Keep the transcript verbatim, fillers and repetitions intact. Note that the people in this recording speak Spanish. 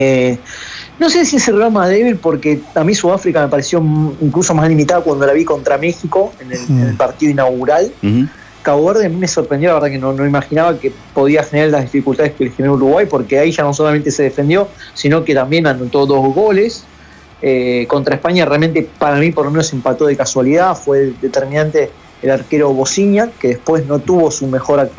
Eh, no sé si es el rival más débil, porque a mí Sudáfrica me pareció incluso más limitada cuando la vi contra México en el, mm. en el partido inaugural. Uh-huh. Cabo Verde a mí me sorprendió, la verdad que no, no imaginaba que podía generar las dificultades que le generó Uruguay, porque ahí ya no solamente se defendió, sino que también anotó dos goles. Eh, contra España realmente para mí por lo menos empató de casualidad, fue determinante el arquero Bociña, que después no tuvo su mejor actuación